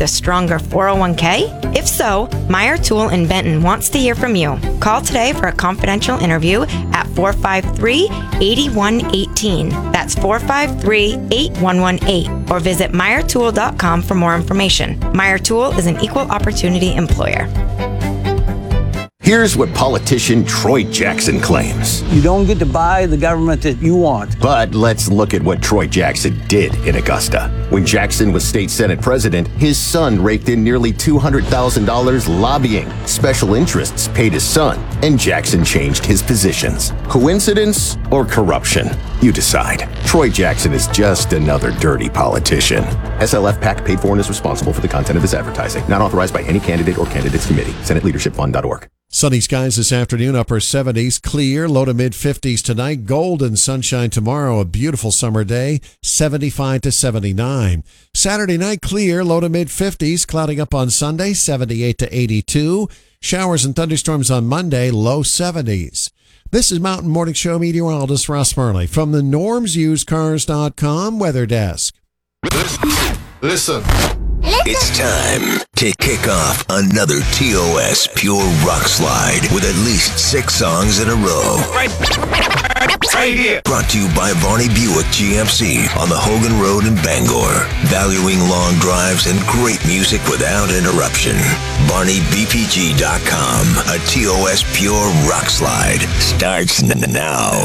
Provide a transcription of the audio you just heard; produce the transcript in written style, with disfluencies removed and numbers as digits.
with a stronger 401k? If so, Meyer Tool in Benton wants to hear from you. Call today for a confidential interview at 453-8118. That's 453-8118. Or visit MeyerTool.com for more information. Meyer Tool is an equal opportunity employer. Here's what politician Troy Jackson claims. You don't get to buy the government that you want. But let's look at what Troy Jackson did in Augusta. When Jackson was state Senate president, his son raked in nearly $200,000 lobbying. Special interests paid his son, and Jackson changed his positions. Coincidence or corruption? You decide. Troy Jackson is just another dirty politician. SLF PAC paid for and is responsible for the content of this advertising. Not authorized by any candidate or candidates committee. SenateLeadershipFund.org. Sunny skies this afternoon, upper 70s, clear, low to mid 50s tonight, golden sunshine tomorrow, a beautiful summer day, 75 to 79. Saturday night, clear, low to mid 50s, clouding up on Sunday, 78 to 82. Showers and thunderstorms on Monday, low 70s. This is Mountain Morning Show meteorologist Ross Murley from the NormsUsedCars.com weather desk. Listen. It's time to kick off another TOS Pure Rock Slide with at least 6 songs in a row. Right here. Brought to you by Varney Buick GMC on the Hogan Road in Bangor. Valuing long drives and great music without interruption. BarneyBPG.com. A TOS Pure Rock Slide starts now.